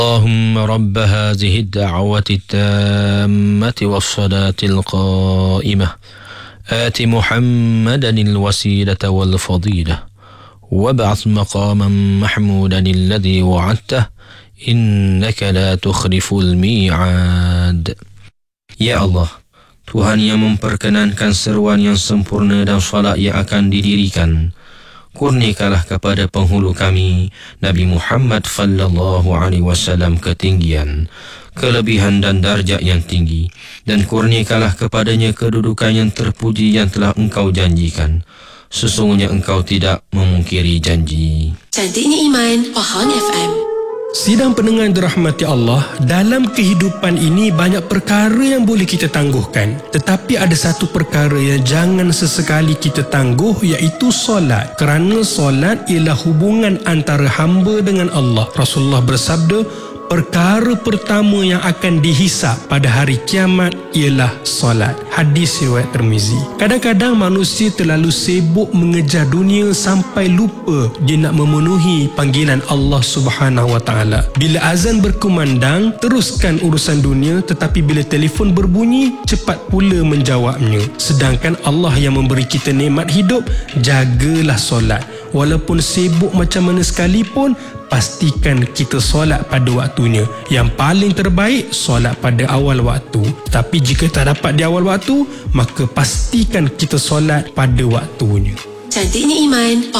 اللهم رب هذه الدعوة التامة والصلاة القائمة آت محمدا الوسيلة والفضيلة وابعث مقاما محمودا الذي وعدته إنك لا تخلف الميعاد. Ya Allah, Tuhan yang memperkenankan seruan yang sempurna dan salat yang akan didirikan, kurniakanlah kepada penghulu kami Nabi Muhammad sallallahu alaihi wasallam ketinggian, kelebihan dan darjat yang tinggi, dan kurniakanlah kepadanya kedudukan yang terpuji yang telah Engkau janjikan. Sesungguhnya Engkau tidak memungkiri janji. Cantiknya Iman, Pahang FM. Sidang pendengar dirahmati Allah, dalam kehidupan ini banyak perkara yang boleh kita tangguhkan. Tetapi ada satu perkara yang jangan sesekali kita tangguh, iaitu solat. Kerana solat ialah hubungan antara hamba dengan Allah. Rasulullah bersabda, perkara pertama yang akan dihisap pada hari kiamat ialah solat. Hadis riwayat Tirmizi. Kadang-kadang manusia terlalu sibuk mengejar dunia sampai lupa dia nak memenuhi panggilan Allah Subhanahu Wa Taala. Bila azan berkumandang, teruskan urusan dunia, tetapi bila telefon berbunyi, cepat pula menjawabnya. Sedangkan Allah yang memberi kita nikmat hidup, jagalah solat. Walaupun sibuk macam mana sekalipun, pastikan kita solat pada waktunya. Yang paling terbaik, solat pada awal waktu. Tapi jika tak dapat di awal waktu, maka pastikan kita solat pada waktunya. Cantiknya Iman,